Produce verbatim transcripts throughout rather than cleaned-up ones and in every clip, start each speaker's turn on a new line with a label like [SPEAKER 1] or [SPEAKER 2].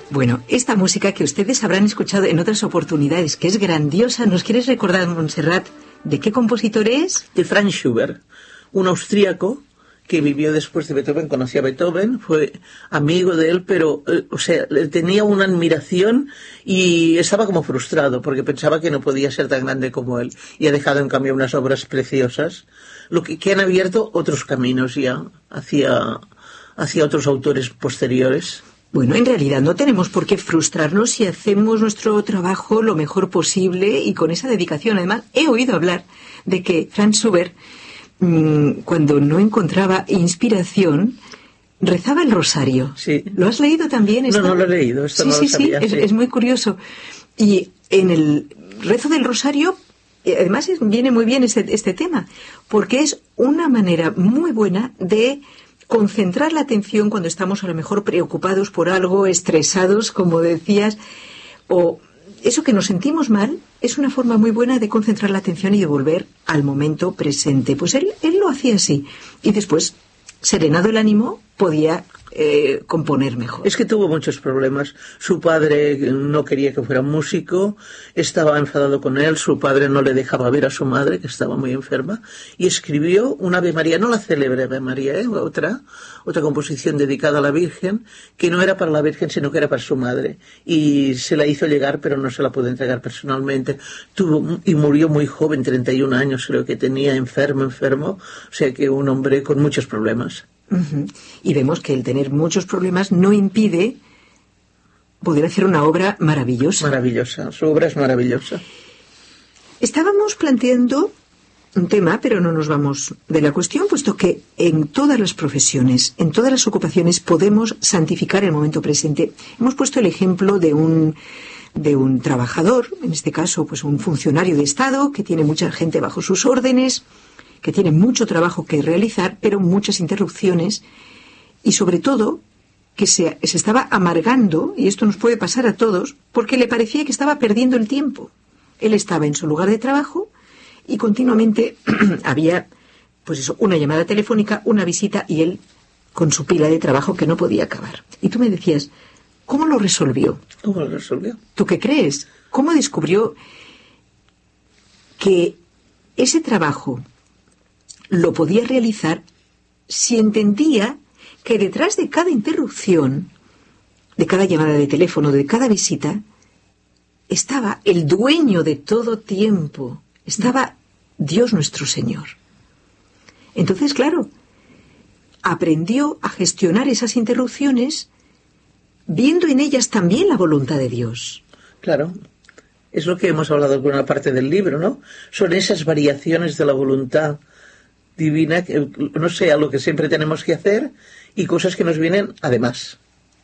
[SPEAKER 1] Bueno, esta música que ustedes habrán escuchado en otras oportunidades, que es grandiosa, ¿nos quieres recordar, Montserrat, de qué compositor es?
[SPEAKER 2] De Franz Schubert, un austríaco que vivió después de Beethoven, conocía a Beethoven, fue amigo de él, pero, eh, o sea, tenía una admiración y estaba como frustrado porque pensaba que no podía ser tan grande como él. Y ha dejado, en cambio, unas obras preciosas, lo que, que han abierto otros caminos ya hacia, hacia otros autores posteriores.
[SPEAKER 1] Bueno, en realidad no tenemos por qué frustrarnos si hacemos nuestro trabajo lo mejor posible y con esa dedicación. Además, he oído hablar de que Franz Schubert, cuando no encontraba inspiración, rezaba el rosario.
[SPEAKER 2] Sí.
[SPEAKER 1] ¿Lo has leído también?
[SPEAKER 2] Esto? No, no lo he leído. Esto
[SPEAKER 1] sí,
[SPEAKER 2] no
[SPEAKER 1] sí,
[SPEAKER 2] lo sabía,
[SPEAKER 1] sí,
[SPEAKER 2] sí.
[SPEAKER 1] Es, es muy curioso. Y en el rezo del rosario, además es, viene muy bien este, este tema, porque es una manera muy buena de concentrar la atención cuando estamos a lo mejor preocupados por algo, estresados, como decías, o eso que nos sentimos mal, es una forma muy buena de concentrar la atención y de volver al momento presente. Pues él, él lo hacía así. Y después, serenado el ánimo, podía eh, componer mejor.
[SPEAKER 2] Es que tuvo muchos problemas. Su padre no quería que fuera músico, estaba enfadado con él, su padre no le dejaba ver a su madre, que estaba muy enferma, y escribió una Ave María, no la célebre Ave María, ¿eh? otra, otra composición dedicada a la Virgen, que no era para la Virgen, sino que era para su madre. Y se la hizo llegar, pero no se la pudo entregar personalmente. Tuvo, y murió muy joven, treinta y un años creo que tenía, enfermo, enfermo, o sea que un hombre con muchos problemas.
[SPEAKER 1] Uh-huh. Y vemos que el tener muchos problemas no impide poder hacer una obra maravillosa.
[SPEAKER 2] Maravillosa, su obra es maravillosa.
[SPEAKER 1] Estábamos planteando un tema, pero no nos vamos de la cuestión, puesto que en todas las profesiones, en todas las ocupaciones, podemos santificar el momento presente. Hemos puesto el ejemplo de un, de un trabajador, en este caso, pues un funcionario de Estado, que tiene mucha gente bajo sus órdenes, que tiene mucho trabajo que realizar, pero muchas interrupciones, y sobre todo que se, se estaba amargando, y esto nos puede pasar a todos, porque le parecía que estaba perdiendo el tiempo. Él estaba en su lugar de trabajo y continuamente había, pues eso, una llamada telefónica, una visita, y él con su pila de trabajo que no podía acabar. Y tú me decías, ¿cómo lo resolvió?
[SPEAKER 2] ¿Cómo lo resolvió?
[SPEAKER 1] ¿Tú qué crees? ¿Cómo descubrió que ese trabajo lo podía realizar si entendía que detrás de cada interrupción, de cada llamada de teléfono, de cada visita, estaba el dueño de todo tiempo, estaba Dios nuestro Señor? Entonces, claro, aprendió a gestionar esas interrupciones viendo en ellas también la voluntad de Dios.
[SPEAKER 2] Claro. Es lo que hemos hablado con una parte del libro, ¿no? Son esas variaciones de la voluntad divina, que no sea lo que siempre tenemos que hacer, y cosas que nos vienen además.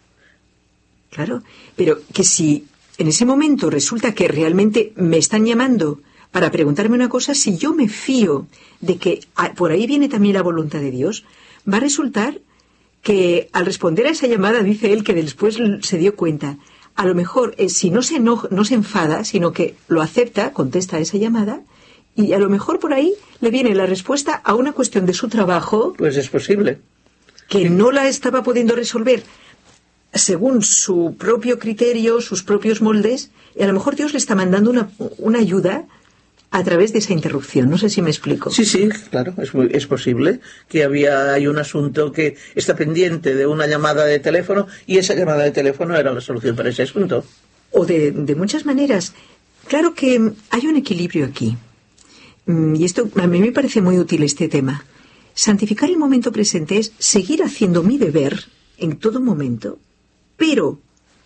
[SPEAKER 1] Claro, pero que si en ese momento resulta que realmente me están llamando para preguntarme una cosa, si yo me fío de que por ahí viene también la voluntad de Dios, va a resultar que al responder a esa llamada, dice él que después se dio cuenta, a lo mejor eh, si no se enoja, no se enfada, sino que lo acepta, contesta a esa llamada, y a lo mejor por ahí le viene la respuesta a una cuestión de su trabajo.
[SPEAKER 2] Pues es posible.
[SPEAKER 1] Que sí. No la estaba pudiendo resolver según su propio criterio, sus propios moldes, y a lo mejor Dios le está mandando una, una ayuda a través de esa interrupción. No sé si me explico.
[SPEAKER 2] Sí, sí, claro, es, muy, es posible que había hay un asunto que está pendiente de una llamada de teléfono y esa llamada de teléfono era la solución para ese asunto.
[SPEAKER 1] O de, de muchas maneras. Claro que hay un equilibrio aquí. Y esto, a mí me parece muy útil este tema. Santificar el momento presente es seguir haciendo mi deber en todo momento, pero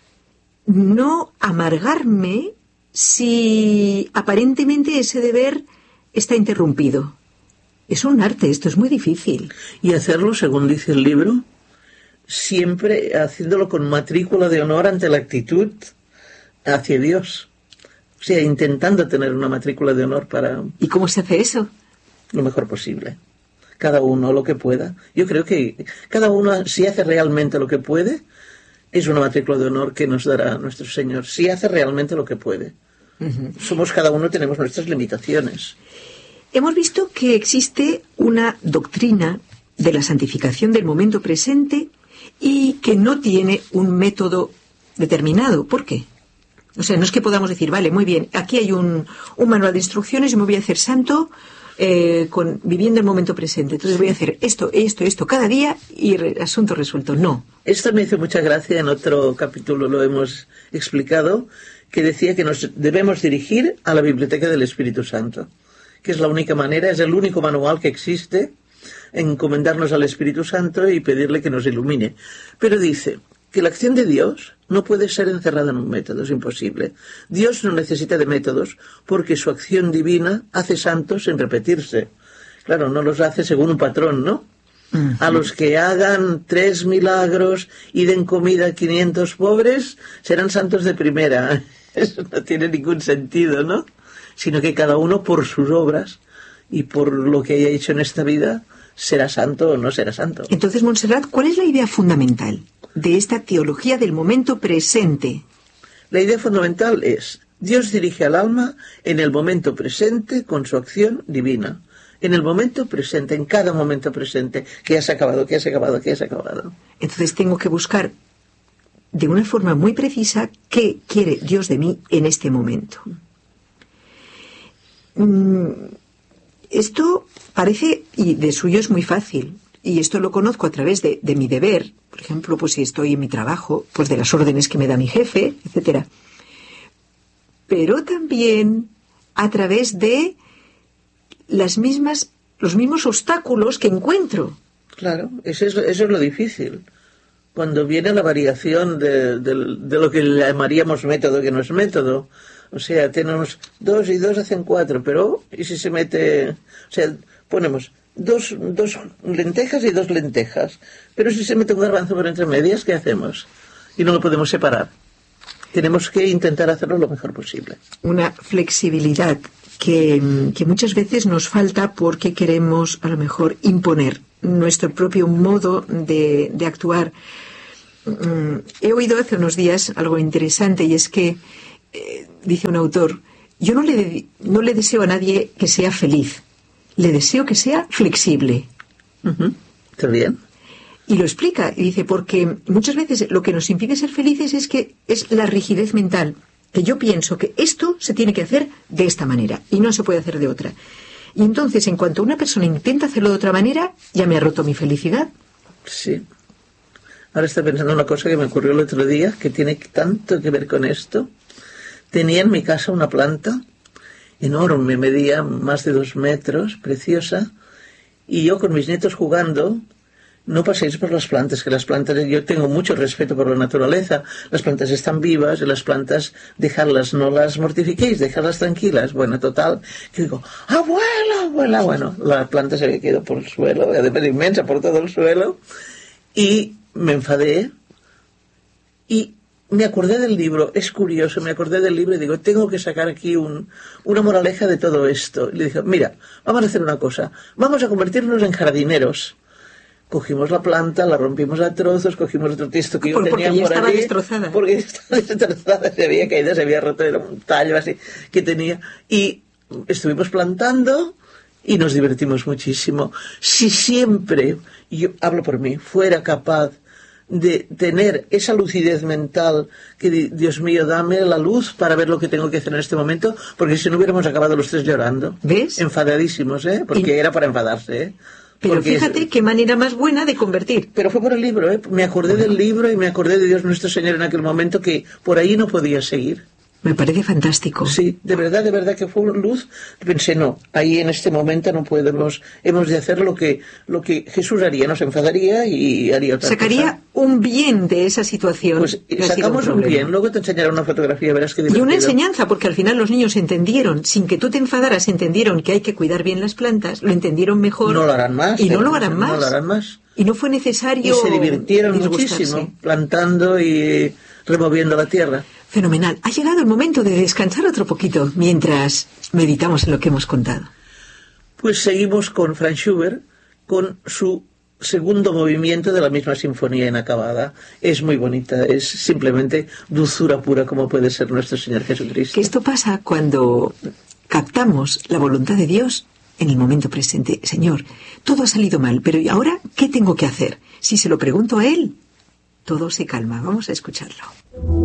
[SPEAKER 1] no amargarme si aparentemente ese deber está interrumpido. Es un arte, esto es muy difícil.
[SPEAKER 2] Y hacerlo, según dice el libro, siempre haciéndolo con matrícula de honor ante la actitud hacia Dios. O sea, intentando tener una matrícula de honor para...
[SPEAKER 1] ¿Y cómo se hace eso?
[SPEAKER 2] Lo mejor posible. Cada uno lo que pueda. Yo creo que cada uno, si hace realmente lo que puede, es una matrícula de honor que nos dará nuestro Señor. Si hace realmente lo que puede. Uh-huh. Somos cada uno, tenemos nuestras limitaciones.
[SPEAKER 1] Hemos visto que existe una doctrina de la santificación del momento presente y que no tiene un método determinado. ¿Por qué? O sea, no es que podamos decir, vale, muy bien, aquí hay un, un manual de instrucciones y me voy a hacer santo eh, con, viviendo el momento presente. Entonces voy a hacer esto, esto, esto cada día y re, asunto resuelto. No.
[SPEAKER 2] Esto me hizo mucha gracia, en otro capítulo lo hemos explicado, que decía que nos debemos dirigir a la Biblioteca del Espíritu Santo, que es la única manera, es el único manual que existe, encomendarnos al Espíritu Santo y pedirle que nos ilumine. Pero dice que la acción de Dios no puede ser encerrada en un método, es imposible. Dios no necesita de métodos porque su acción divina hace santos sin repetirse. Claro, no los hace según un patrón, ¿no? Uh-huh. A los que hagan tres milagros y den comida a quinientos pobres serán santos de primera. Eso no tiene ningún sentido, ¿no? Sino que cada uno por sus obras y por lo que haya hecho en esta vida será santo o no será santo.
[SPEAKER 1] Entonces, Montserrat, ¿cuál es la idea fundamental de esta teología del momento presente?
[SPEAKER 2] La idea fundamental es: Dios dirige al alma en el momento presente con su acción divina. En el momento presente, en cada momento presente. Que has acabado, que has acabado, que has acabado.
[SPEAKER 1] Entonces tengo que buscar de una forma muy precisa qué quiere Dios de mí en este momento. Mm, esto parece, y de suyo es muy fácil, y esto lo conozco a través de, de mi deber, por ejemplo, pues si estoy en mi trabajo, pues de las órdenes que me da mi jefe, etcétera. Pero también a través de las mismas, los mismos obstáculos que encuentro.
[SPEAKER 2] Claro, eso es, eso es lo difícil. Cuando viene la variación de, de, de lo que llamaríamos método, que no es método. O sea, tenemos dos y dos hacen cuatro, pero ¿y si se mete? O sea, ponemos dos, dos lentejas y dos lentejas, pero si se mete un garbanzo por entre medias, ¿qué hacemos? Y no lo podemos separar. Tenemos que intentar hacerlo lo mejor posible.
[SPEAKER 1] Una flexibilidad que, que muchas veces nos falta porque queremos a lo mejor imponer nuestro propio modo de, de actuar. Mm, he oído hace unos días algo interesante, y es que eh, dice un autor: yo no le, no le deseo a nadie que sea feliz, le deseo que sea flexible.
[SPEAKER 2] Uh-huh. ¿Está bien?
[SPEAKER 1] Y lo explica, y dice, porque muchas veces lo que nos impide ser felices es que es la rigidez mental, que yo pienso que esto se tiene que hacer de esta manera y no se puede hacer de otra. Y entonces, en cuanto una persona intenta hacerlo de otra manera, ya me ha roto mi felicidad.
[SPEAKER 2] Sí. Ahora estoy pensando en una cosa que me ocurrió el otro día, que tiene tanto que ver con esto. Tenía en mi casa una planta enorme, medía más de dos metros, preciosa, y yo con mis nietos jugando: no paséis por las plantas, que las plantas, yo tengo mucho respeto por la naturaleza, las plantas están vivas y las plantas, dejarlas, no las mortifiquéis, dejarlas tranquilas. Bueno, total, que digo, abuela, abuela, bueno, la planta se había quedado por el suelo, además inmensa por todo el suelo, y me enfadé, y me acordé del libro. Es curioso, me acordé del libro y digo, tengo que sacar aquí un, una moraleja de todo esto. Y le dije, mira, vamos a hacer una cosa, vamos a convertirnos en jardineros. Cogimos la planta, la rompimos a trozos, cogimos otro texto que yo
[SPEAKER 1] por,
[SPEAKER 2] tenía
[SPEAKER 1] porque ya
[SPEAKER 2] por
[SPEAKER 1] estaba
[SPEAKER 2] allí,
[SPEAKER 1] destrozada.
[SPEAKER 2] Porque estaba destrozada, se había caído, se había roto, era un tallo así que tenía. Y estuvimos plantando y nos divertimos muchísimo. Si siempre, yo hablo por mí, fuera capaz de tener esa lucidez mental que, Dios mío, dame la luz para ver lo que tengo que hacer en este momento, porque si no hubiéramos acabado los tres llorando.
[SPEAKER 1] ¿Ves?
[SPEAKER 2] Enfadadísimos, ¿eh? Porque y... era para enfadarse, ¿eh?
[SPEAKER 1] Pero porque fíjate es... qué manera más buena de convertir.
[SPEAKER 2] Pero fue por el libro, ¿eh? Me acordé bueno. del libro y me acordé de Dios nuestro Señor en aquel momento, que por ahí no podía seguir.
[SPEAKER 1] Me parece fantástico.
[SPEAKER 2] Sí, de verdad, de verdad que fue luz. Pensé, no, ahí en este momento no podemos, hemos de hacer lo que, lo que Jesús haría, nos enfadaría y haría otra
[SPEAKER 1] Sacaría cosa.
[SPEAKER 2] Sacaría
[SPEAKER 1] un bien de esa situación.
[SPEAKER 2] Pues sacamos un, un bien, luego te enseñaré una fotografía, verás que divertido.
[SPEAKER 1] Y una enseñanza, porque al final los niños entendieron, sin que tú te enfadaras, entendieron que hay que cuidar bien las plantas, lo entendieron mejor.
[SPEAKER 2] No lo harán más.
[SPEAKER 1] Y no lo harán más.
[SPEAKER 2] No lo harán más.
[SPEAKER 1] Y no fue necesario.
[SPEAKER 2] Y se divirtieron muchísimo, plantando y removiendo la tierra.
[SPEAKER 1] Fenomenal. Ha llegado el momento de descansar otro poquito mientras meditamos en lo que hemos contado.
[SPEAKER 2] Pues seguimos con Franz Schubert, con su segundo movimiento de la misma sinfonía inacabada. Es muy bonita, es simplemente dulzura pura como puede ser nuestro Señor Jesucristo.
[SPEAKER 1] Que esto pasa cuando captamos la voluntad de Dios en el momento presente. Señor, todo ha salido mal, pero ¿y ahora qué tengo que hacer? Si se lo pregunto a Él, todo se calma. Vamos a escucharlo.